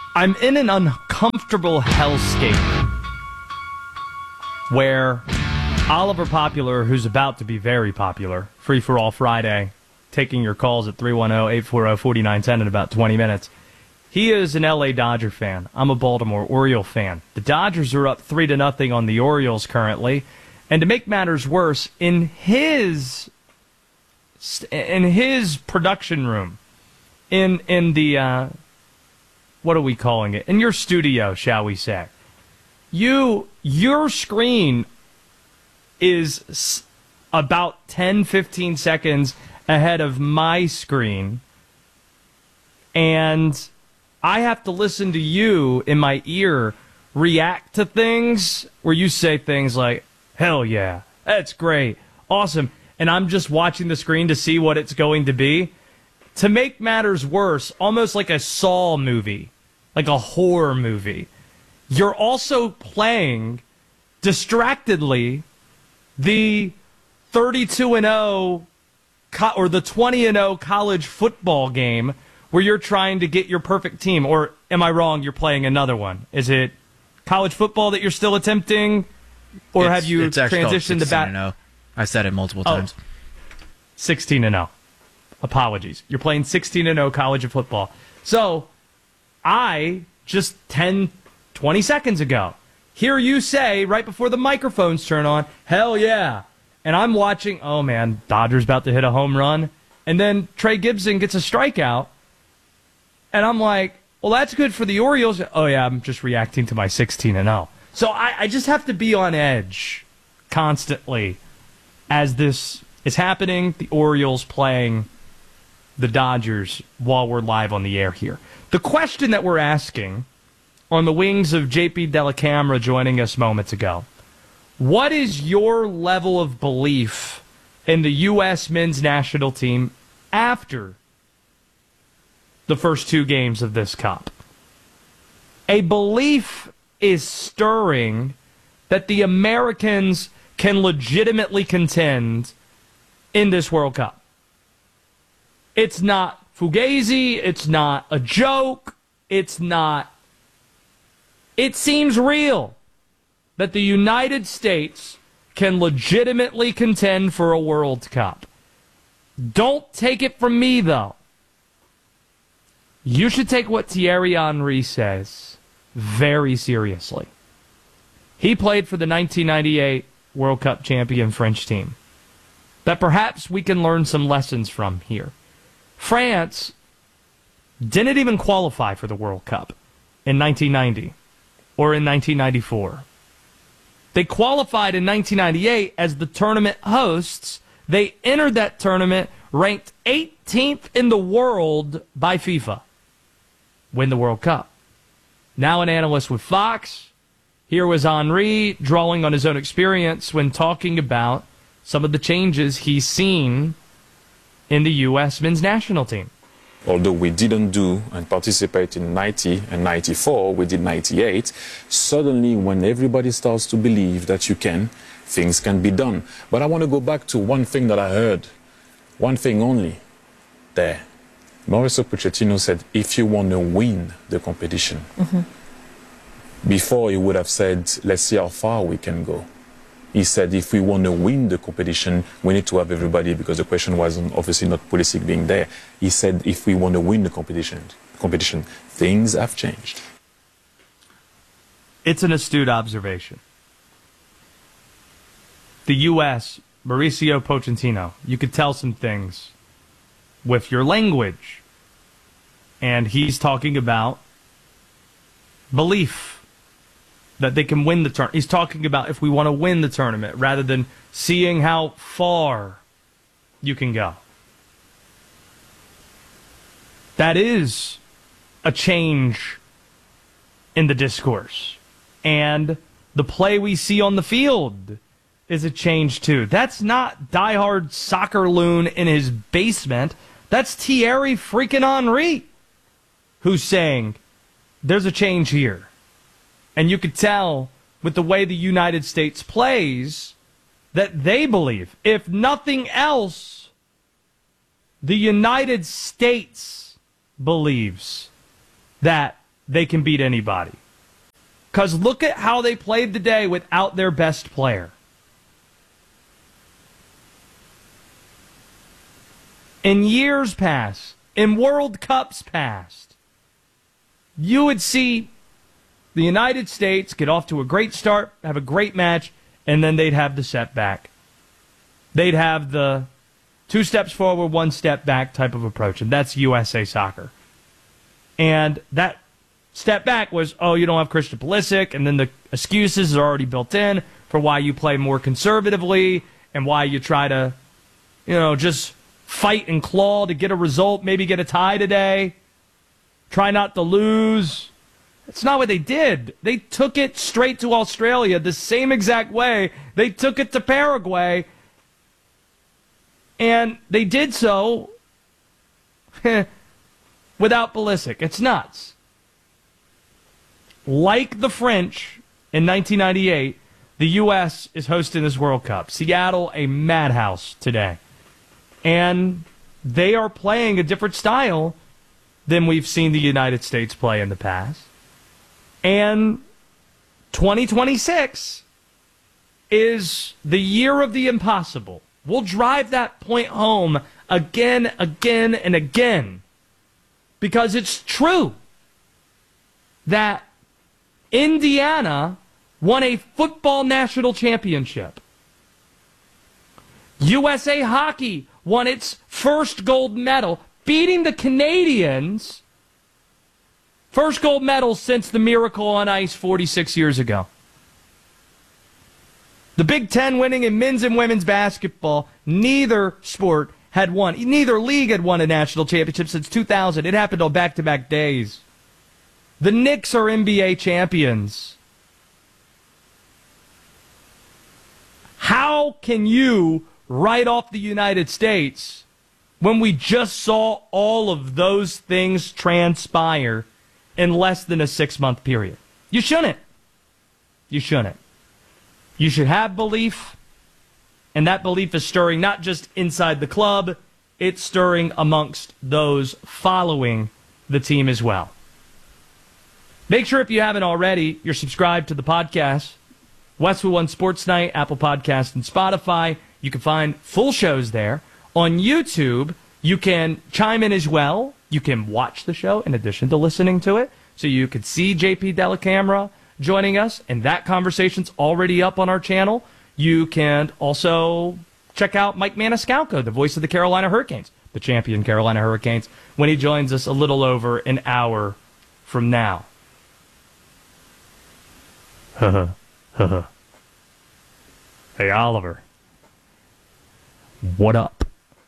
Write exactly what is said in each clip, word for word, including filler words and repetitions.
I'm in an uncomfortable hellscape where Oliver Popular, who's about to be very popular, Free for All Friday, taking your calls at three one zero, eight four zero, four nine one zero in about twenty minutes. He is an L A Dodger fan. I'm a Baltimore Oriole fan. The Dodgers are up three to nothing on the Orioles currently. And to make matters worse, in his in his production room, in in the uh, what are we calling it? In your studio, shall we say? You your screen is about ten, fifteen seconds ahead of my screen, and I have to listen to you in my ear react to things where you say things like, hell yeah, that's great, awesome, and I'm just watching the screen to see what it's going to be. To make matters worse, almost like a Saw movie, like a horror movie, you're also playing distractedly the thirty-two and oh co- or the twenty and oh college football game where you're trying to get your perfect team. Or am I wrong? You're playing another one. Is it college football that you're still attempting, or it's, have you it's transitioned to bat? oh. I said it multiple oh, times. sixteen and oh. Apologies. You're playing sixteen and oh college football. So I just ten, twenty seconds ago hear you say right before the microphones turn on, hell yeah. And I'm watching, oh man, Dodgers about to hit a home run. And then Trey Gibson gets a strikeout. And I'm like, well, that's good for the Orioles. Oh yeah, I'm just reacting to my sixteen and oh. So I, I just have to be on edge constantly as this is happening. The Orioles playing the Dodgers while we're live on the air here. The question that we're asking on the wings of J P Dellacamera joining us moments ago, what is your level of belief in the U S men's national team after the first two games of this Cup? A belief is stirring that the Americans can legitimately contend in this World Cup. It's not fugazi, it's not a joke, it's not... It seems real that the United States can legitimately contend for a World Cup. Don't take it from me, though. You should take what Thierry Henry says very seriously. He played for the nineteen ninety-eight World Cup champion French team that perhaps we can learn some lessons from here. France didn't even qualify for the World Cup in nineteen ninety or in nineteen ninety-four. They qualified in nineteen ninety-eight as the tournament hosts. They entered that tournament ranked eighteenth in the world by FIFA. Win the World Cup. Now an analyst with Fox. Here was Henry drawing on his own experience when talking about some of the changes he's seen in the U S men's national team. Although we didn't do and participate in ninety and ninety-four, we did ninety-eight. Suddenly, when everybody starts to believe that you can, things can be done. But I want to go back to one thing that I heard, one thing only, there. Mauricio Pochettino said, if you want to win the competition, mm-hmm. Before he would have said, let's see how far we can go. He said, if we want to win the competition, we need to have everybody, because the question was obviously not Pulisic being there. He said, if we want to win the competition, competition, things have changed. It's an astute observation. The U S, Mauricio Pochettino, you could tell some things with your language. And he's talking about belief that they can win the tournament. He's talking about if we want to win the tournament rather than seeing how far you can go. That is a change in the discourse. And the play we see on the field is a change too. That's not diehard soccer loon in his basement. That's Thierry freaking Henry who's saying there's a change here. And you could tell with the way the United States plays that they believe, if nothing else, the United States believes that they can beat anybody. Because look at how they played today without their best player. In years past, in World Cups past, you would see the United States get off to a great start, have a great match, and then they'd have the setback. They'd have the two steps forward, one step back type of approach, and that's U S A Soccer. And that step back was, oh, you don't have Christian Pulisic, and then the excuses are already built in for why you play more conservatively and why you try to, you know, just fight and claw to get a result, maybe get a tie today, try not to lose. That's not what they did. They took it straight to Australia the same exact way they took it to Paraguay, and they did so without Pulisic. It's nuts. Like the French in nineteen ninety-eight, the U S is hosting this World Cup. Seattle, a madhouse today. And they are playing a different style than we've seen the United States play in the past. And twenty twenty-six is the year of the impossible. We'll drive that point home again, again, and again. Because it's true that Indiana won a football national championship. U S A Hockey won its first gold medal, beating the Canadians. First gold medal since the Miracle on Ice forty-six years ago. The Big Ten winning in men's and women's basketball, neither sport had won. Neither league had won a national championship since two thousand. It happened on back-to-back days. The Knicks are N B A champions. How can you write off the United States when we just saw all of those things transpire in less than a six-month period? You shouldn't. You shouldn't. You should have belief, and that belief is stirring not just inside the club, it's stirring amongst those following the team as well. Make sure if you haven't already, you're subscribed to the podcast, Westwood One Sports Night, Apple Podcast, and Spotify. You can find full shows there. On YouTube, you can chime in as well. You can watch the show in addition to listening to it. So you could see J P Dellacamera joining us, and that conversation's already up on our channel. You can also check out Mike Maniscalco, the voice of the Carolina Hurricanes, the champion Carolina Hurricanes, when he joins us a little over an hour from now. Hey, Oliver. What up?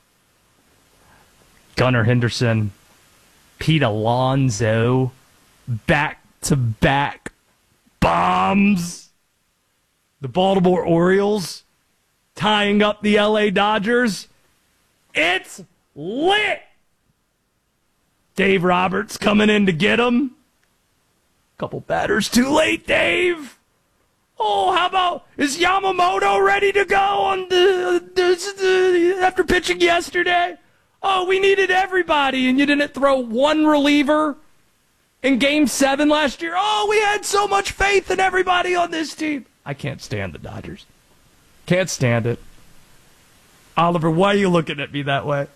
Gunnar Henderson, Pete Alonso, back-to-back bombs. The Baltimore Orioles tying up the L A Dodgers. It's lit. Dave Roberts coming in to get him. Couple batters too late, Dave. Oh, how about, is Yamamoto ready to go on the, the, the after pitching yesterday? Oh, we needed everybody, and you didn't throw one reliever in Game seven last year. Oh, we had so much faith in everybody on this team. I can't stand the Dodgers. Can't stand it. Oliver, why are you looking at me that way?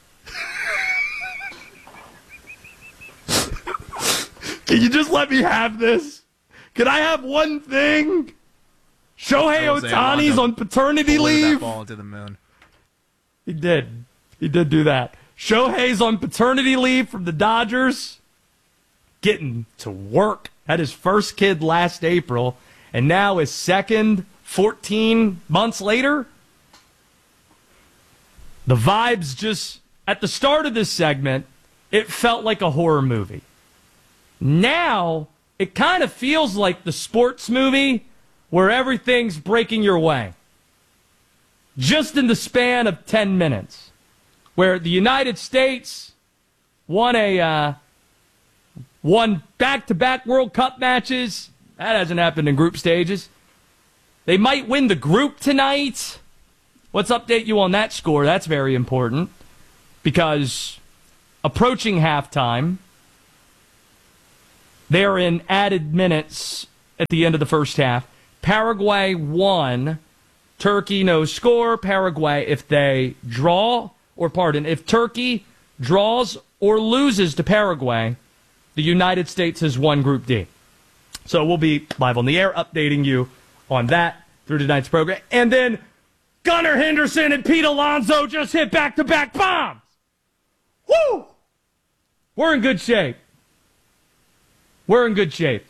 Can you just let me have this? Can I have one thing? Shohei Ohtani's on paternity leave. That ball into the moon. He did. He did do that. Shohei's on paternity leave from the Dodgers. Getting to work. Had his first kid last April. And now his second fourteen months later. The vibes just, at the start of this segment, it felt like a horror movie. Now, it kind of feels like the sports movie where everything's breaking your way. Just in the span of ten minutes. Where the United States won a uh, won back-to-back World Cup matches. That hasn't happened in group stages. They might win the group tonight. Let's update you on that score. That's very important. Because approaching halftime, They're in added minutes at the end of the first half. Paraguay won. Turkey no score. Paraguay, if they draw, or pardon, if Turkey draws or loses to Paraguay, the United States has won Group D. So we'll be live on the air updating you on that through tonight's program. And then Gunnar Henderson and Pete Alonso just hit back-to-back bombs. Woo! We're in good shape. We're in good shape.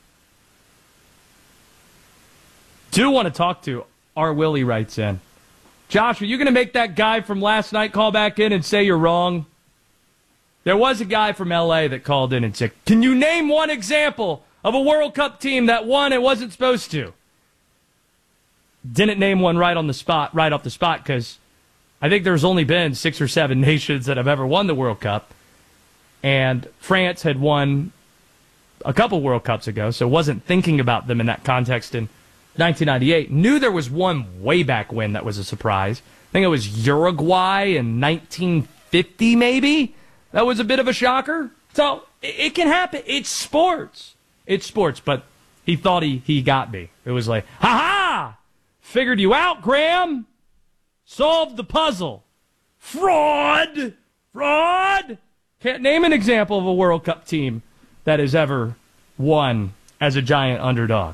Do want to talk to R. Willie writes in. Josh, are you going to make that guy from last night call back in and say you're wrong? There was a guy from L A that called in and said, can you name one example of a World Cup team that won and wasn't supposed to? Didn't name one right on the spot, right off the spot, because I think there's only been six or seven nations that have ever won the World Cup. And France had won a couple World Cups ago, so wasn't thinking about them in that context in nineteen ninety-eight. Knew there was one way back when that was a surprise. I think it was Uruguay in nineteen fifty, maybe. That was a bit of a shocker. So it, it can happen. It's sports. It's sports. But he thought he, he got me. It was like, ha-ha! Figured you out, Graham. Solved the puzzle. Fraud! Fraud! Can't name an example of a World Cup team that has ever won as a giant underdog.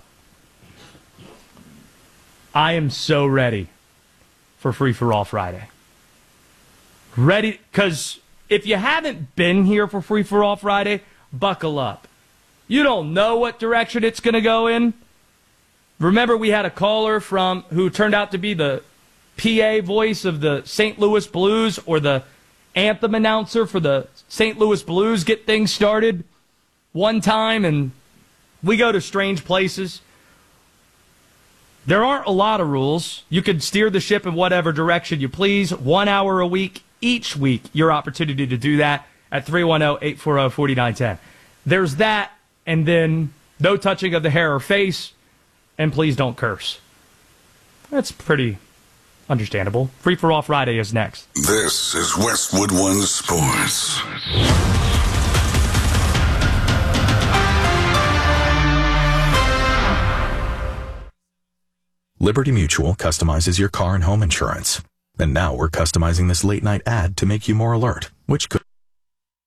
I am so ready for Free for All Friday. Ready, because if you haven't been here for Free for All Friday, buckle up. You don't know what direction it's going to go in. Remember, we had a caller from who turned out to be the P A voice of the Saint Louis Blues, or the anthem announcer for the Saint Louis Blues, get things started one time, and we go to strange places. There aren't a lot of rules. You could steer the ship in whatever direction you please. One hour a week, each week, your opportunity to do that at three one zero, eight four zero, four nine one zero. There's that, and then no touching of the hair or face, and please don't curse. That's pretty understandable. Free for All Friday is next. This is Westwood One Sports. Liberty Mutual customizes your car and home insurance. And now we're customizing this late night ad to make you more alert, which could